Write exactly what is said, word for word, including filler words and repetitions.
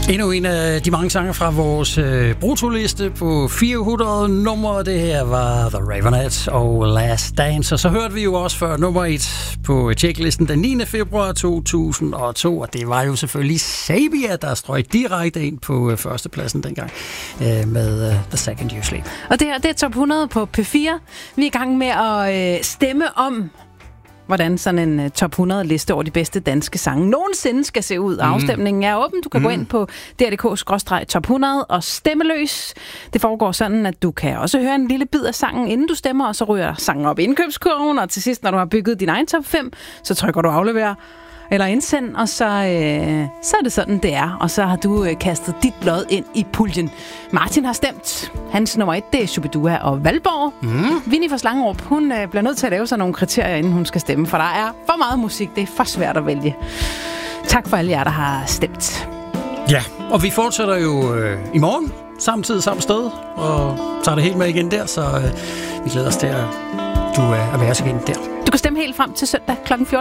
Endnu en af de mange sange fra vores øh, brutoliste på fire hundrede numre. Det her var The Raveonettes og Last Dance. Og så hørte vi jo også før nummer et på checklisten den niende februar to tusind og to. Og det var jo selvfølgelig Sabia, der strøg direkte ind på øh, førstepladsen dengang øh, med øh, The Second You Sleep. Og det her, det er top hundrede på P fire. Vi er i gang med at øh, stemme om, hvordan sådan en uh, top hundrede liste over de bedste danske sange nogensinde skal se ud. Mm. Afstemningen er åben. Du kan mm. gå ind på d r punktum d k skråstreg top hundrede og stemme løs. Det foregår sådan, at du kan også høre en lille bid af sangen, inden du stemmer, og så ryger sangen op i indkøbskurven, og til sidst, når du har bygget din egen top fem, så trykker du aflever eller indsend, og så, øh, så er det sådan, det er. Og så har du øh, kastet dit lod ind i puljen. Martin har stemt. Hans nummer et, det er Shubidua og Valborg. Mm. Vinnie fra Slangerup, hun øh, bliver nødt til at lave sig nogle kriterier, inden hun skal stemme, for der er for meget musik. Det er for svært at vælge. Tak for alle jer, der har stemt. Ja, og vi fortsætter jo øh, i morgen, samtidig samme sted, og tager det helt med igen der, så øh, vi glæder os til, at du øh, er med os igen der. Du kan stemme helt frem til søndag klokken fjorten.